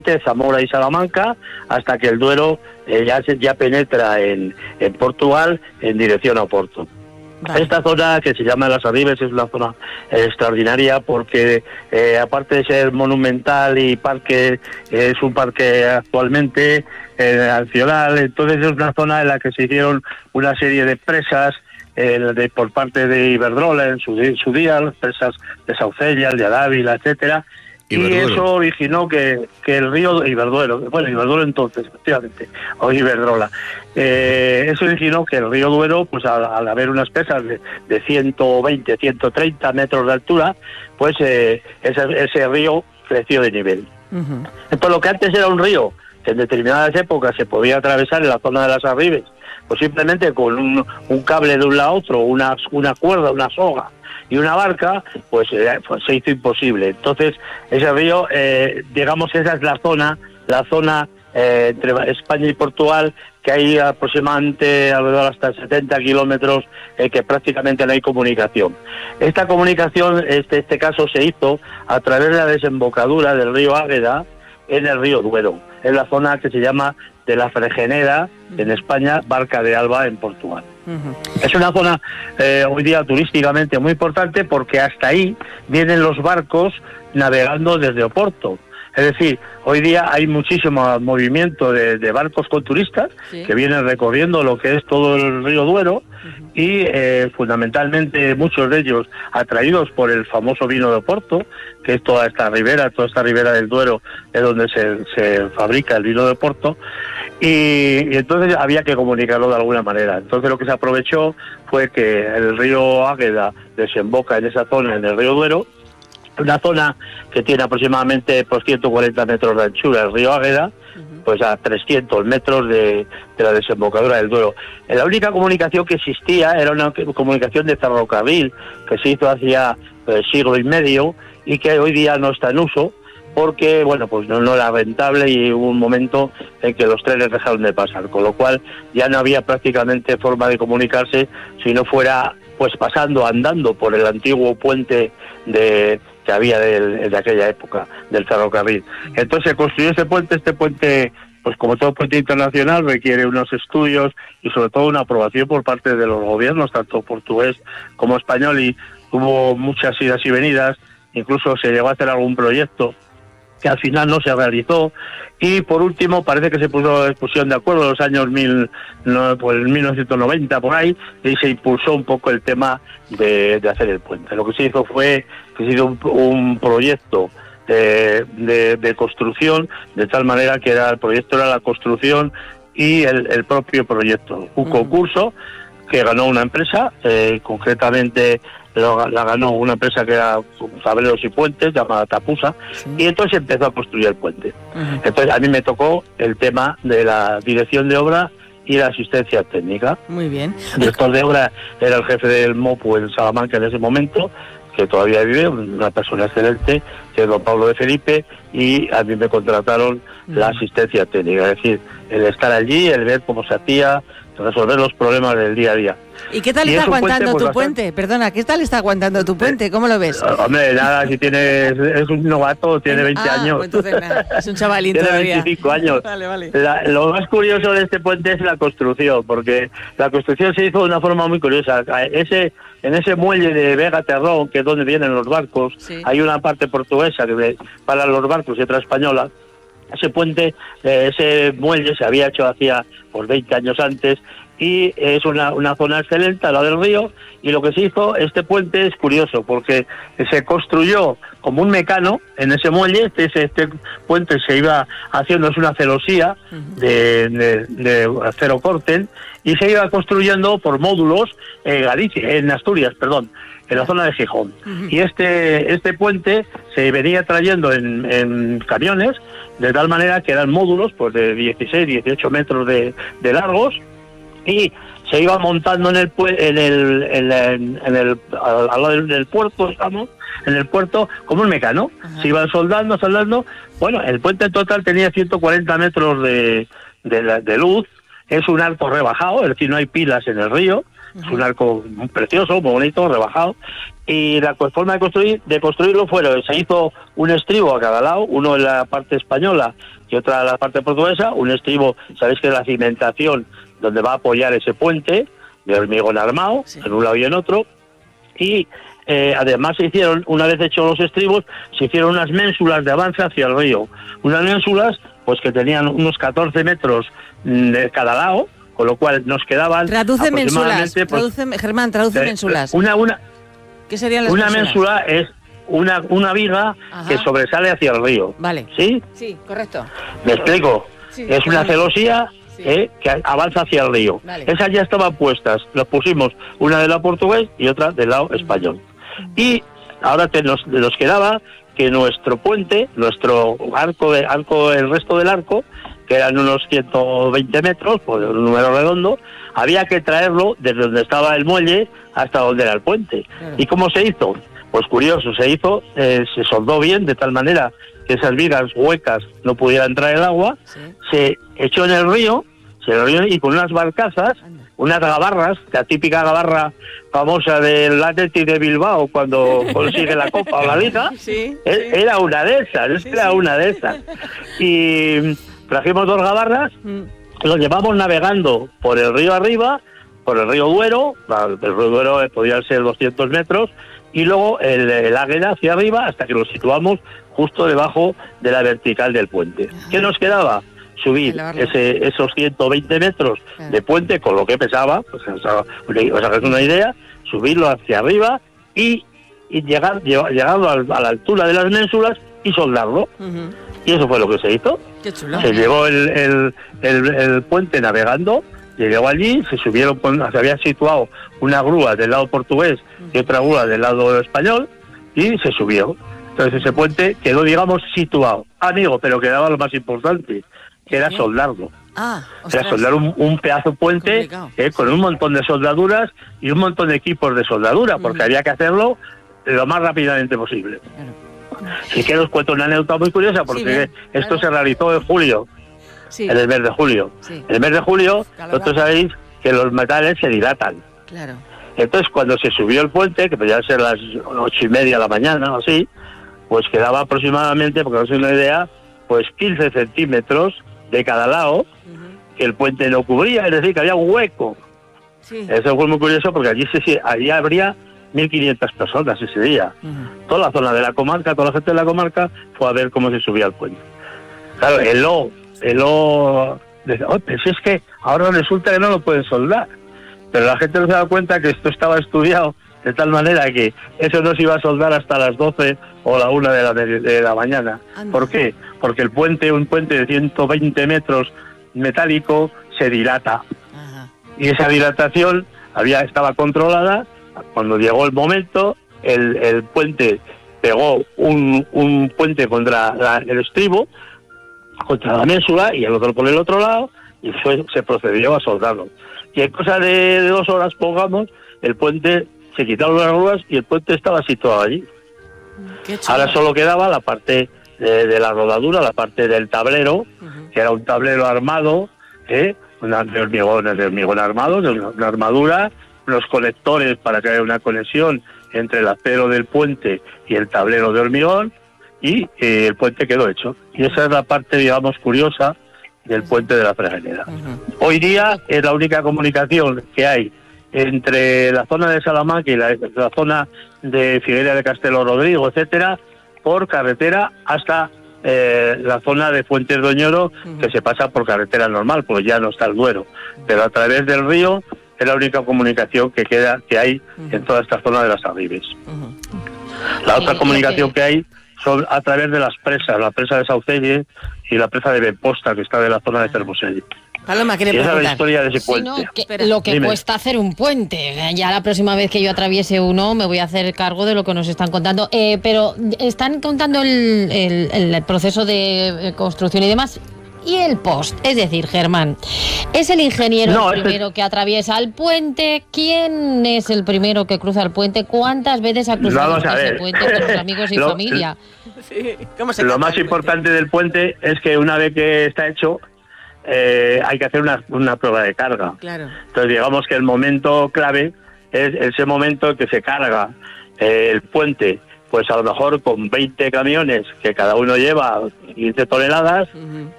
Zamora y Salamanca, hasta que el Duero ya penetra en Portugal en dirección a Oporto. Vale. Esta zona, que se llama Las Arribes, es una zona extraordinaria porque aparte de ser monumental y parque, es un parque actualmente nacional. Entonces es una zona en la que se hicieron una serie de presas por parte de Iberdrola en su día, las presas de Saucella, de Adávila, etcétera. Y eso originó que el río Iberdrola entonces, efectivamente, o Iberdrola, eso originó que el río Duero, pues al haber unas presas de 120, 130 metros de altura, pues ese río creció de nivel. Entonces, lo que antes era un río, que en determinadas épocas se podía atravesar en la zona de Las Arribes, pues simplemente con un cable de un lado a otro, una cuerda, una soga y una barca, pues se hizo imposible. Entonces, ese río, digamos, esa es la zona entre España y Portugal, que hay aproximadamente alrededor hasta 70 kilómetros que prácticamente no hay comunicación. Esta comunicación, este caso, se hizo a través de la desembocadura del río Águeda en el río Duero, en la zona que se llama de la Fregeneda, en España, Barca de Alba, en Portugal. Es una zona hoy día turísticamente muy importante porque hasta ahí vienen los barcos navegando desde Oporto. Es decir, hoy día hay muchísimo movimiento de barcos con turistas que vienen recorriendo lo que es todo el río Duero y fundamentalmente muchos de ellos atraídos por el famoso vino de Oporto, que es toda esta ribera del Duero es donde se fabrica el vino de Oporto, y entonces había que comunicarlo de alguna manera. Entonces lo que se aprovechó fue que el río Águeda desemboca en esa zona, en el río Duero, una zona que tiene aproximadamente 140 metros de anchura, el río Águeda, pues a 300 metros de la desembocadura del Duero. La única comunicación que existía era una comunicación de ferrocarril que se hizo hacía siglo y medio y que hoy día no está en uso porque, bueno, pues no era rentable y hubo un momento en que los trenes dejaron de pasar, con lo cual ya no había prácticamente forma de comunicarse si no fuera pues andando por el antiguo puente que había de aquella época del ferrocarril. Entonces se construyó este puente, pues como todo puente internacional, requiere unos estudios y sobre todo una aprobación por parte de los gobiernos, tanto portugués como español, y hubo muchas idas y venidas, incluso se llegó a hacer algún proyecto que al final no se realizó, y por último parece que se pusieron de acuerdo en los años 1990 por ahí, y se impulsó un poco el tema de hacer el puente. Lo que se hizo fue que se hizo un proyecto de construcción, de tal manera que el proyecto era la construcción y el propio proyecto. Un concurso que ganó una empresa, concretamente la ganó una empresa que era Tableros y Puentes, llamada Tapusa, y entonces empezó a construir el puente. Entonces a mí me tocó el tema de la dirección de obra y la asistencia técnica. Muy bien. El director de obra era el jefe del MOPU en Salamanca en ese momento, que todavía vive, una persona excelente, que es don Pablo de Felipe, y a mí me contrataron la asistencia técnica, es decir, el estar allí, el ver cómo se hacía, resolver los problemas del día a día. ¿Y qué tal está aguantando tu puente? Perdona, ¿qué tal está aguantando tu puente? ¿Cómo lo ves? Hombre, nada, si es un novato, tiene 20 años. Pues entonces nada, es un chavalín tiene todavía. 25 años. Vale. Lo más curioso de este puente es la construcción, porque la construcción se hizo de una forma muy curiosa. En ese muelle de Vega Terrón, que es donde vienen los barcos, hay una parte portuguesa que para los barcos y otra española. Ese puente, ese muelle se había hecho hacía 20 años antes, y es una zona excelente al lado del río, y lo que se hizo, este puente es curioso porque se construyó como un mecano en ese muelle. Este puente se iba haciendo, es una celosía de acero corten, y se iba construyendo por módulos en Asturias, en la zona de Gijón. Y este puente se venía trayendo en camiones, de tal manera que eran módulos pues de 16, 18 metros de largos, y se iba montando al lado del puerto, digamos, en el puerto, como un mecano. Se iban soldando. Bueno, el puente en total tenía 140 metros de luz, es un arco rebajado, es decir, no hay pilas en el río, Es un arco muy precioso, muy bonito, rebajado. Y la forma de construirlo se hizo un estribo a cada lado, uno en la parte española y otra en la parte portuguesa. Un estribo, sabéis que es la cimentación donde va a apoyar ese puente de hormigón armado, en un lado y en otro. Y además se hicieron, una vez hechos los estribos, se hicieron unas ménsulas de avance hacia el río. Unas ménsulas pues que tenían unos 14 metros de cada lado, con lo cual nos quedaban traduce ménsulas, Germán, traduce ménsulas. ¿Qué serían las ménsulas? Una ménsula es una viga que sobresale hacia el río. Vale. ¿Sí? Sí, correcto. ¿Me explico? Sí, es una celosía que avanza hacia el río. Vale. Esas ya estaban puestas. Las pusimos una del lado portugués y otra del lado español. Y ahora nos quedaba que nuestro puente, nuestro arco, el resto del arco, que eran unos 120 metros, por un número redondo, había que traerlo desde donde estaba el muelle hasta donde era el puente. Claro. ¿Y cómo se hizo? Pues curioso, se soldó bien, de tal manera que esas vigas huecas no pudiera entrar el agua, se echó en el río, y con unas barcazas, unas gabarras, la típica gabarra famosa del Athletic de Bilbao cuando consigue la Copa o la Liga, era una de esas, Y trajimos 2 gabarras, los llevamos navegando por el río arriba, por el río Duero, el río Duero podía ser 200 metros, y luego el Águeda hacia arriba hasta que lo situamos justo debajo de la vertical del puente. ¿Qué nos quedaba? Subir esos 120 metros de puente con lo que pesaba, pues os hagáis una idea, subirlo hacia arriba y llegando a la altura de las ménsulas y soldarlo. Y eso fue lo que se hizo. Qué chulo. Se llevó el puente navegando, llegó allí, se había situado una grúa del lado portugués y otra grúa del lado español y se subió. Entonces ese puente quedó, digamos, situado. Amigo, pero quedaba lo más importante, que era soldarlo. Era soldar un pedazo de puente con un montón de soldaduras y un montón de equipos de soldadura, porque había que hacerlo lo más rápidamente posible. Si quiero os cuento una anécdota muy curiosa, porque esto se realizó en julio, en el mes de julio. En el mes de julio, vosotros sabéis que los metales se dilatan. Claro. Entonces, cuando se subió el puente, que podía ser las 8:30 de la mañana o así, pues quedaba aproximadamente, porque no sé una idea, pues 15 centímetros de cada lado, que el puente no cubría, es decir, que había un hueco. Eso fue muy curioso porque allí habría 1.500 personas ese día. Toda la zona de la comarca, toda la gente de la comarca fue a ver cómo se subía el puente. Claro, pues es que ahora resulta que no lo pueden soldar. Pero la gente no se da cuenta que esto estaba estudiado de tal manera que eso no se iba a soldar hasta las 12 o la 1 de la mañana. ¿Por qué? Porque un puente de 120 metros metálico se dilata. Y esa dilatación estaba controlada. Cuando llegó el momento, el puente pegó un puente contra el estribo, contra la ménsula, y el otro por el otro lado, y se procedió a soldarlo. Y en cosa de 2 horas, pongamos, el puente, se quitaron las grúas y el puente estaba situado allí. Ahora solo quedaba la parte de la rodadura, la parte del tablero, que era un tablero armado, de hormigón armado, de una armadura, unos conectores para que haya una conexión entre el acero del puente y el tablero de hormigón, y el puente quedó hecho. Y esa es la parte, digamos, curiosa del puente de la Fregenera. Hoy día es la única comunicación que hay entre la zona de Salamanca y la zona de Figueira de Castelo Rodrigo, etcétera, por carretera hasta la zona de Fuentes de Oñoro, que se pasa por carretera normal, porque ya no está el Duero. Pero a través del río es la única comunicación que hay en toda esta zona de las Arribes. La otra comunicación que hay son a través de las presas, la presa de Saucelle y la presa de Benposta, que está de la zona de Fermoselle. Paloma, esa es la historia de ese puente. Lo que cuesta hacer un puente. Ya la próxima vez que yo atraviese uno me voy a hacer cargo de lo que nos están contando. Pero están contando el proceso de construcción y demás. Y el post, es decir, Germán, ¿es el ingeniero el primero que atraviesa el puente? ¿Quién es el primero que cruza el puente? ¿Cuántas veces ha cruzado ese puente con sus amigos y familia? Lo más importante del puente es que una vez que está hecho, hay que hacer una prueba de carga. Claro. Entonces digamos que el momento clave es ese momento que se carga el puente, pues a lo mejor con 20 camiones que cada uno lleva 15 toneladas,